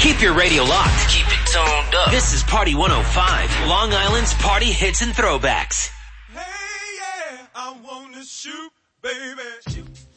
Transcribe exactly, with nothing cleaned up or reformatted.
Keep your radio locked. Keep it tuned up. This is Party one oh five, Long Island's party hits and throwbacks. Hey, yeah, I wanna shoot, baby. Shoot.